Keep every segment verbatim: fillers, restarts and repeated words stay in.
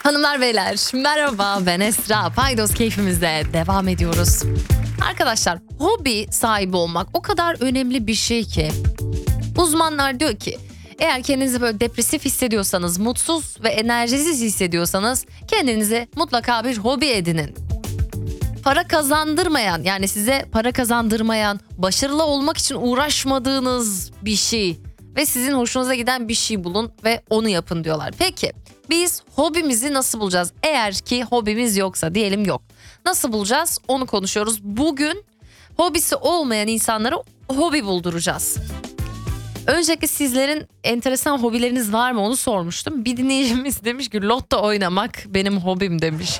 Hanımlar beyler merhaba, ben Esra. Paydos keyfimizde devam ediyoruz. Arkadaşlar, hobi sahibi olmak o kadar önemli bir şey ki. Uzmanlar diyor ki eğer kendinizi böyle depresif hissediyorsanız, mutsuz ve enerjisiz hissediyorsanız kendinize mutlaka bir hobi edinin. Para kazandırmayan, yani size para kazandırmayan, başarılı olmak için uğraşmadığınız bir şey ve sizin hoşunuza giden bir şey bulun ve onu yapın diyorlar. Peki biz hobimizi nasıl bulacağız? Eğer ki hobimiz yoksa, diyelim yok. Nasıl bulacağız? Onu konuşuyoruz. Bugün hobisi olmayan insanlara hobi bulduracağız. Öncelikle sizlerin enteresan hobileriniz var mı onu sormuştum. Bir dinleyicimiz demiş ki lotto oynamak benim hobim demiş.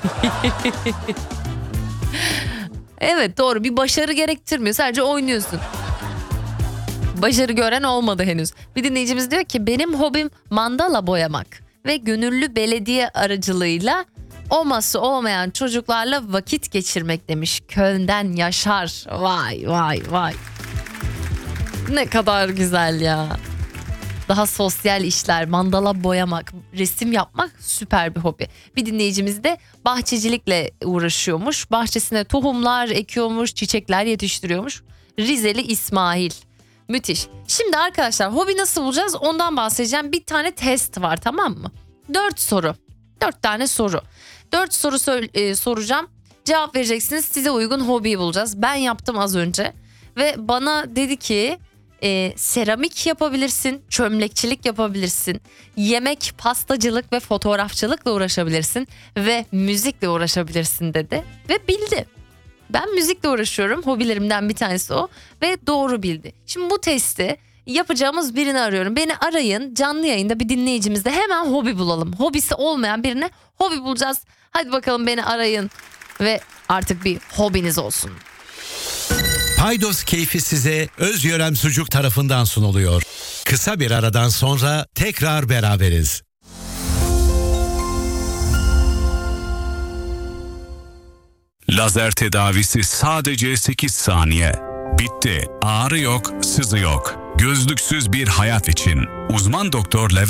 Evet, doğru, bir başarı gerektirmiyor, sadece oynuyorsun. Başarı gören olmadı henüz. Bir dinleyicimiz diyor ki benim hobim mandala boyamak ve gönüllü belediye aracılığıyla olması olmayan çocuklarla vakit geçirmek demiş. Köln'den Yaşar. Vay vay vay. Ne kadar güzel ya. Daha sosyal işler, mandala boyamak, resim yapmak süper bir hobi. Bir dinleyicimiz de bahçecilikle uğraşıyormuş. Bahçesine tohumlar ekiyormuş, çiçekler yetiştiriyormuş. Rizeli İsmail. Müthiş. Şimdi arkadaşlar, hobi nasıl bulacağız ondan bahsedeceğim. Bir tane test var, tamam mı? Dört soru. Dört tane soru. Dört soru sor- e, soracağım. Cevap vereceksiniz. Size uygun hobiyi bulacağız. Ben yaptım az önce. Ve bana dedi ki e, seramik yapabilirsin, çömlekçilik yapabilirsin, yemek, pastacılık ve fotoğrafçılıkla uğraşabilirsin ve müzikle uğraşabilirsin dedi. Ve bildi. Ben müzikle uğraşıyorum. Hobilerimden bir tanesi o. Ve doğru bildi. Şimdi bu testi yapacağımız birini arıyorum. Beni arayın. Canlı yayında bir dinleyicimizle hemen hobi bulalım. Hobisi olmayan birine hobi bulacağız. Hadi bakalım, beni arayın. Ve artık bir hobiniz olsun. Paydos keyfi size Özgören Sucuk tarafından sunuluyor. Kısa bir aradan sonra tekrar beraberiz. Lazer tedavisi sadece sekiz saniye. Bitti. Ağrı yok, sızı yok. Gözlüksüz bir hayat için. Uzman doktor Levent